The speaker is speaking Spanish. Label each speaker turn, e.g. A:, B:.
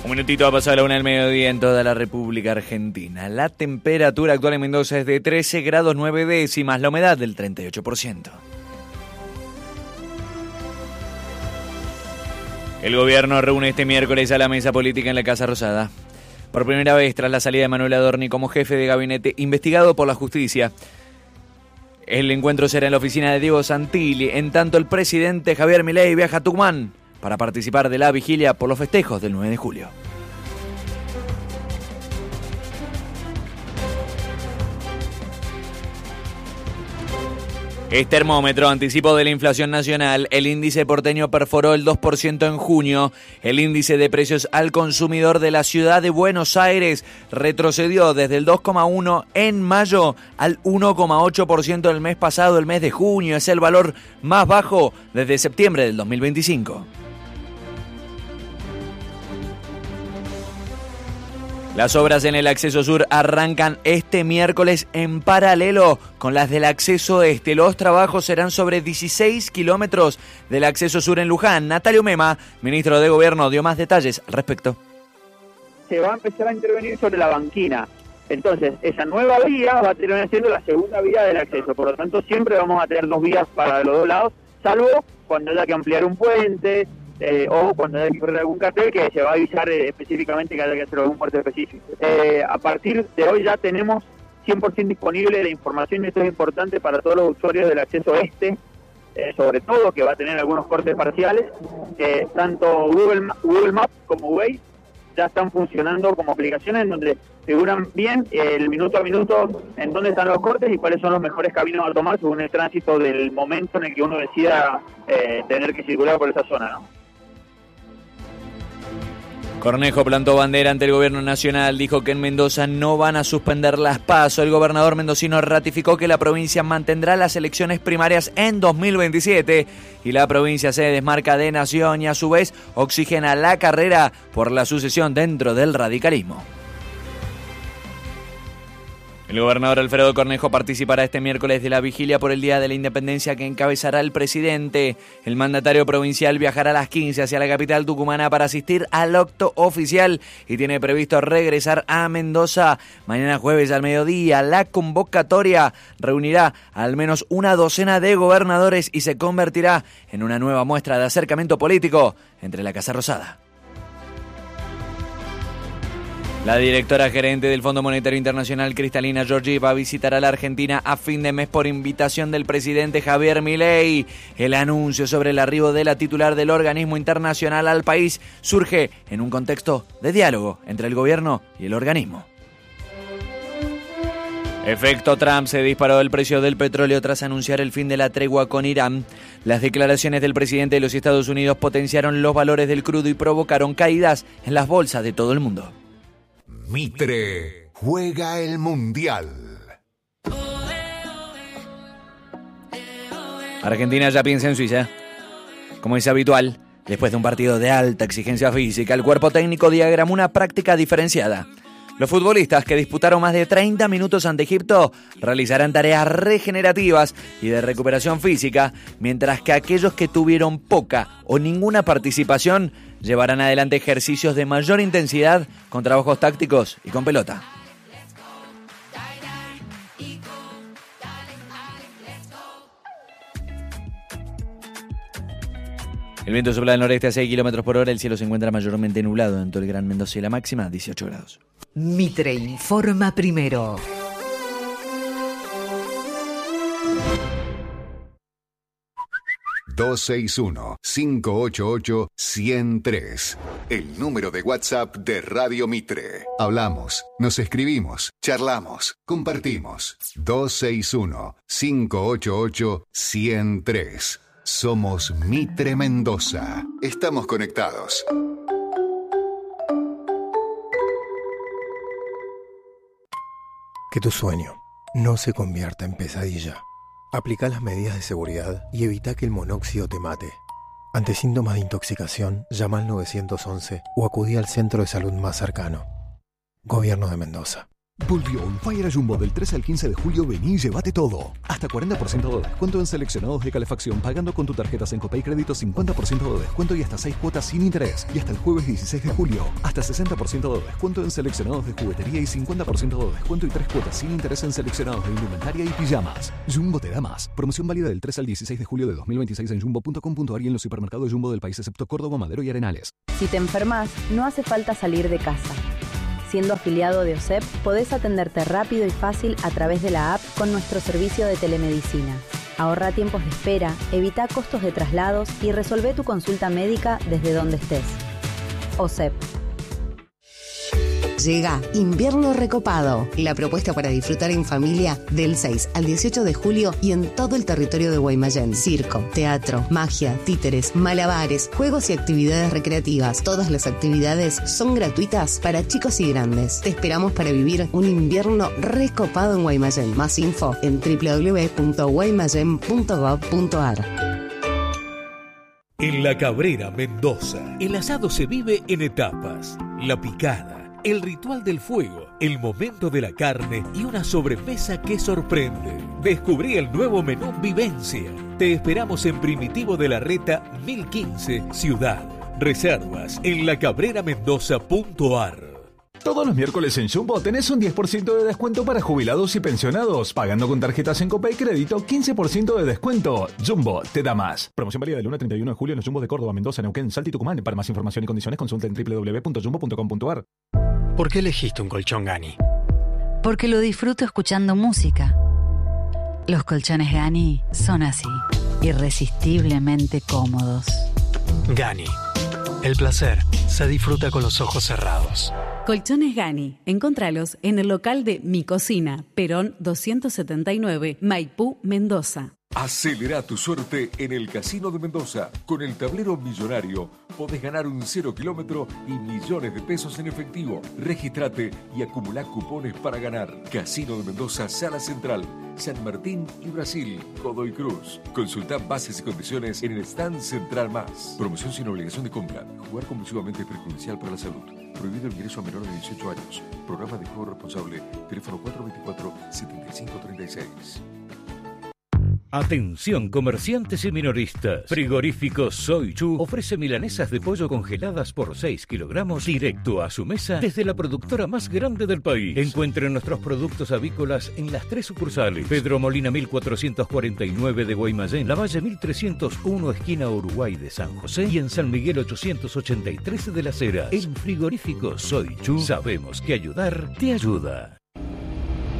A: Un minutito ha pasado la 1 del mediodía en toda la República Argentina. La temperatura actual en Mendoza es de 13 grados 9 décimas, la humedad del 38%. El gobierno reúne este miércoles a la mesa política en la Casa Rosada. Por primera vez tras la salida de Manuel Adorni como jefe de gabinete investigado por la justicia. El encuentro será en la oficina de Diego Santilli. En tanto, el presidente Javier Milei viaja a Tucumán para participar de la vigilia por los festejos del 9 de julio. Termómetro, anticipo de la inflación nacional. El índice porteño perforó el 2% en junio. El índice de precios al consumidor de la ciudad de Buenos Aires retrocedió desde el 2,1% en mayo al 1,8% del mes pasado, el mes de junio. Es el valor más bajo desde septiembre del 2025. Las obras en el acceso sur arrancan este miércoles en paralelo con las del acceso este. Los trabajos serán sobre 16 kilómetros del acceso sur en Luján. Natalio Mema, ministro de Gobierno, dio más detalles al respecto.
B: Se va a empezar a intervenir sobre la banquina. Entonces, esa nueva vía va a terminar siendo la segunda vía del acceso. Por lo tanto, siempre vamos a tener dos vías para los dos lados, salvo cuando haya que ampliar un puente, o cuando haya que correr algún cartel que se va a avisar específicamente que haya que hacer algún puerto específico. A partir de hoy ya tenemos 100% disponible la información, y esto es importante para todos los usuarios del acceso este, sobre todo que va a tener algunos cortes parciales. Tanto Google Maps como Waze ya están funcionando como aplicaciones en donde figuran bien el minuto a minuto en dónde están los cortes y cuáles son los mejores caminos a tomar según el tránsito del momento en el que uno decida tener que circular por esa zona, ¿no?
A: Cornejo plantó bandera ante el gobierno nacional, dijo que en Mendoza no van a suspender las PASO. El gobernador mendocino ratificó que la provincia mantendrá las elecciones primarias en 2027 y la provincia se desmarca de nación y a su vez oxigena la carrera por la sucesión dentro del radicalismo. El gobernador Alfredo Cornejo participará este miércoles de la vigilia por el Día de la Independencia que encabezará el presidente. El mandatario provincial viajará a las 15 hacia la capital tucumana para asistir al acto oficial y tiene previsto regresar a Mendoza mañana jueves al mediodía. La convocatoria reunirá al menos una docena de gobernadores y se convertirá en una nueva muestra de acercamiento político entre la Casa Rosada. La directora gerente del Fondo Monetario Internacional, Cristalina Georgieva, visitará la Argentina a fin de mes por invitación del presidente Javier Milei. El anuncio sobre el arribo de la titular del organismo internacional al país surge en un contexto de diálogo entre el gobierno y el organismo. Efecto Trump, se disparó el precio del petróleo tras anunciar el fin de la tregua con Irán. Las declaraciones del presidente de los Estados Unidos potenciaron los valores del crudo y provocaron caídas en las bolsas de todo el mundo.
C: Mitre juega el Mundial.
A: Argentina ya piensa en Suiza. Como es habitual, después de un partido de alta exigencia física, el cuerpo técnico diagramó una práctica diferenciada. Los futbolistas que disputaron más de 30 minutos ante Egipto realizarán tareas regenerativas y de recuperación física, mientras que aquellos que tuvieron poca o ninguna participación llevarán adelante ejercicios de mayor intensidad con trabajos tácticos y con pelota. El viento sopla del noreste a 6 km por hora, el cielo se encuentra mayormente nublado en todo el Gran Mendoza y la máxima 18 grados.
D: Mitre informa primero.
C: ...261-588-103... el número de WhatsApp de Radio Mitre. Hablamos, nos escribimos, charlamos, compartimos. 261-588-103. Somos Mitre Mendoza. Estamos conectados.
E: Que tu sueño no se convierta en pesadilla. Aplica las medidas de seguridad y evita que el monóxido te mate. Ante síntomas de intoxicación, llama al 911 o acudí al centro de salud más cercano. Gobierno de Mendoza.
F: Volvió On Fire a Jumbo del 13 al 15 de julio. Vení y llévate todo. Hasta 40% de descuento en seleccionados de calefacción pagando con tu tarjeta Sencopay Crédito, 50% de descuento y hasta 6 cuotas sin interés. Y hasta el jueves 16 de julio, hasta 60% de descuento en seleccionados de juguetería y 50% de descuento y 3 cuotas sin interés en seleccionados de indumentaria y pijamas. Jumbo te da más. Promoción válida del 3 al 16 de julio de 2026 en jumbo.com.ar y en los supermercados Jumbo del país excepto Córdoba, Madero y Arenales.
G: Si te enfermas, no hace falta salir de casa. Siendo afiliado de OSEP, podés atenderte rápido y fácil a través de la app con nuestro servicio de telemedicina. Ahorra tiempos de espera, evita costos de traslados y resolvé tu consulta médica desde donde estés. OSEP.
H: Llega Invierno Recopado, la propuesta para disfrutar en familia del 6 al 18 de julio y en todo el territorio de Guaymallén. Circo, teatro, magia, títeres, malabares, juegos y actividades recreativas. Todas las actividades son gratuitas para chicos y grandes. Te esperamos para vivir un invierno recopado en Guaymallén. Más info en www.guaymallén.gov.ar.
I: En La Cabrera, Mendoza, el asado se vive en etapas. La picada, el ritual del fuego, el momento de la carne y una sobremesa que sorprende. Descubrí el nuevo menú Vivencia. Te esperamos en Primitivo de la Reta 1015, Ciudad. Reservas en lacabreramendoza.ar.
J: Todos los miércoles en Jumbo tenés un 10% de descuento para jubilados y pensionados. Pagando con tarjetas en Copay Crédito, 15% de descuento. Jumbo te da más. Promoción válida del 1 al 31 de julio en los Jumbos de Córdoba, Mendoza, Neuquén, Salta y Tucumán. Para más información y condiciones consulta en www.jumbo.com.ar.
E: ¿Por qué elegiste un colchón Gani?
K: Porque lo disfruto escuchando música. Los colchones Gani son así, irresistiblemente cómodos.
E: Gani. El placer se disfruta con los ojos cerrados.
L: Colchones Gani. Encontralos en el local de Mi Cocina, Perón 279, Maipú, Mendoza.
M: Acelera tu suerte en el Casino de Mendoza. Con el tablero millonario podés ganar un 0 kilómetro y millones de pesos en efectivo. Regístrate y acumulá cupones para ganar. Casino de Mendoza, Sala Central, San Martín y Brasil, Godoy Cruz. Consultá bases y condiciones en el stand Central Más. Promoción sin obligación de compra. Jugar compulsivamente es perjudicial para la salud. Prohibido el ingreso a menores de 18 años. Programa de juego responsable. Teléfono 424-7536.
I: Atención comerciantes y minoristas. Frigorífico Soy Chu ofrece milanesas de pollo congeladas por 6 kilogramos directo a su mesa desde la productora más grande del país. Encuentren nuestros productos avícolas en las 3 sucursales: Pedro Molina 1449 de Guaymallén, Lavalle 1301 esquina Uruguay de San José y en San Miguel 883 de Las Heras. En Frigorífico Soy Chu sabemos que ayudar te ayuda.